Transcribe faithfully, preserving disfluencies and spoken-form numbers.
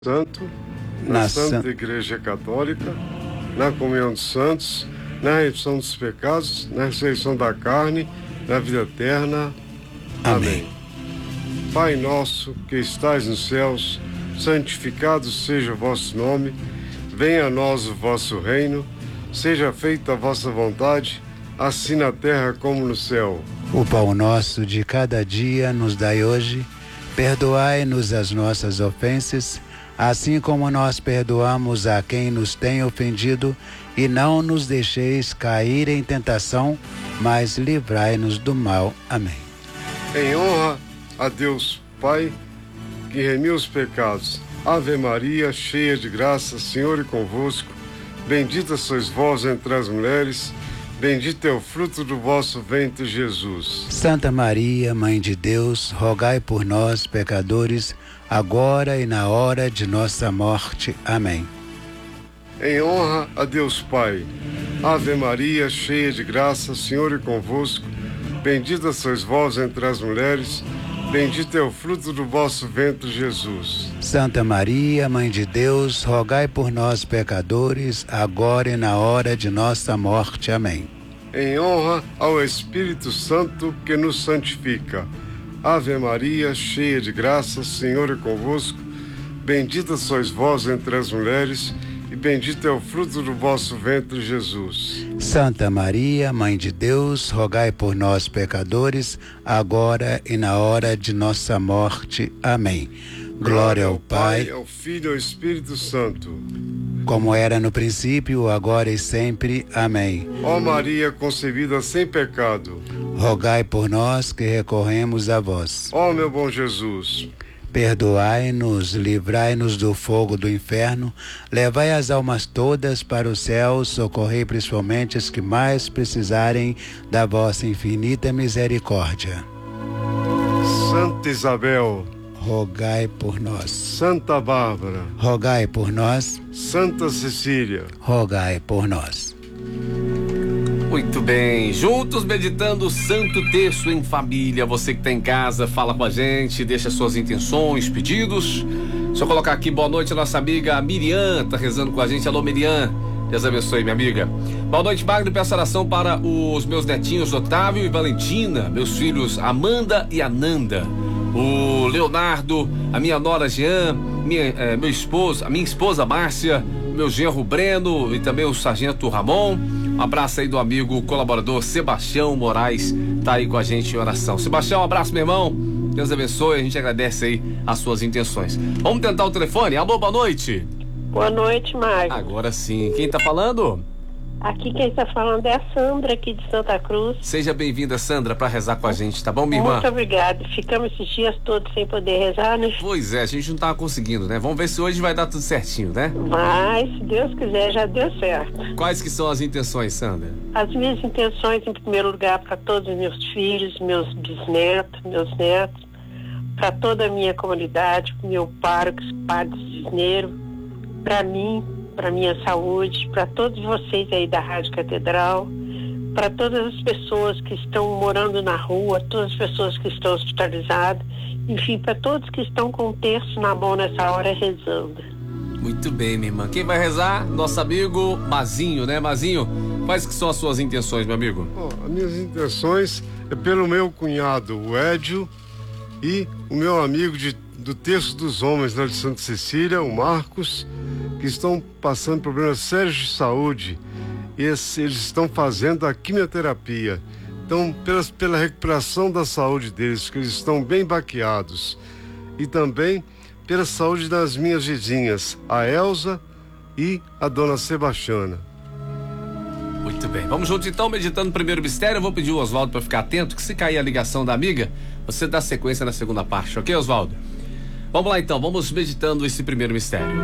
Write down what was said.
Santo, na, na Santa San... Igreja Católica, na comunhão dos santos, na remissão dos pecados, na ressurreição da carne, na vida eterna. Amém. Amém. Pai nosso que estais nos céus, santificado seja o vosso nome, venha a nós o vosso reino, seja feita a vossa vontade, assim na terra como no céu. O pão nosso de cada dia nos dai hoje, perdoai-nos as nossas ofensas, assim como nós perdoamos a quem nos tem ofendido, e não nos deixeis cair em tentação, mas livrai-nos do mal. Amém. Em honra a Deus Pai, que remiu os pecados. Ave Maria, cheia de graça, Senhor é convosco. Bendita sois vós entre as mulheres, bendito é o fruto do vosso ventre, Jesus. Santa Maria, Mãe de Deus, rogai por nós, pecadores, agora e na hora de nossa morte. Amém. Em honra a Deus Pai. Ave Maria, cheia de graça, Senhor é convosco. Bendita sois vós entre as mulheres, bendito é o fruto do vosso ventre, Jesus. Santa Maria, Mãe de Deus, rogai por nós, pecadores, agora e na hora de nossa morte. Amém. Em honra ao Espírito Santo que nos santifica. Ave Maria, cheia de graça, Senhor é convosco. Bendita sois vós entre as mulheres, e bendito é o fruto do vosso ventre, Jesus. Santa Maria, Mãe de Deus, rogai por nós, pecadores, agora e na hora de nossa morte. Amém. Glória ao Pai, ao Filho e ao Espírito Santo, como era no princípio, agora e sempre. Amém. Ó Maria concebida sem pecado, rogai por nós que recorremos a vós. Ó meu bom Jesus, perdoai-nos, livrai-nos do fogo do inferno, levai as almas todas para o céu, socorrei principalmente as que mais precisarem da vossa infinita misericórdia. Santa Isabel, rogai por nós. Santa Bárbara, rogai por nós. Santa Cecília, rogai por nós. Muito bem, juntos meditando o Santo Terço em família. Você que está em casa, fala com a gente, deixa suas intenções, pedidos. Deixa eu colocar aqui, boa noite a nossa amiga Miriam, tá rezando com a gente. Alô Miriam, Deus abençoe, minha amiga. Boa noite, Magno, peço oração para os meus netinhos Otávio e Valentina, meus filhos Amanda e Ananda, o Leonardo, a minha nora Jean, minha, eh, meu esposo, a minha esposa Márcia, meu genro Breno e também o sargento Ramon. Um abraço aí do amigo colaborador Sebastião Moraes, tá aí com a gente em oração. Sebastião, um abraço, meu irmão. Deus abençoe, a gente agradece aí as suas intenções. Vamos tentar o telefone. Alô, boa noite. Boa noite, Marcos. Agora sim. Quem tá falando? Aqui quem está falando é a Sandra, aqui de Santa Cruz. Seja bem-vinda, Sandra, para rezar com a gente, tá bom, minha irmã? Muito obrigada. Ficamos esses dias todos sem poder rezar, né? Pois é, a gente não tava conseguindo, né? Vamos ver se hoje vai dar tudo certinho, né? Mas, se Deus quiser, já deu certo. Quais que são as intenções, Sandra? As minhas intenções, em primeiro lugar, para todos os meus filhos, meus bisnetos, meus netos, para toda a minha comunidade, para o meu pároco, padre Cisneiro, para mim, para minha saúde, para todos vocês aí da Rádio Catedral, para todas as pessoas que estão morando na rua, todas as pessoas que estão hospitalizadas, enfim, para todos que estão com o terço na mão nessa hora rezando. Muito bem, minha irmã. Quem vai rezar? Nosso amigo Mazinho, né, Mazinho? Quais que são as suas intenções, meu amigo? Oh, as minhas intenções é pelo meu cunhado, o Édio, e o meu amigo de, do Terço dos Homens lá de Santa Cecília, o Marcos, que estão passando problemas sérios de saúde, e esse, eles estão fazendo a quimioterapia. Então, pelas, pela recuperação da saúde deles, que eles estão bem baqueados, e também pela saúde das minhas vizinhas, a Elza e a dona Sebastiana. Muito bem, vamos juntos então, meditando o primeiro mistério. Eu vou pedir o Oswaldo para ficar atento, que se cair a ligação da amiga, você dá sequência na segunda parte, ok, Oswaldo? Vamos lá então, vamos meditando esse primeiro mistério.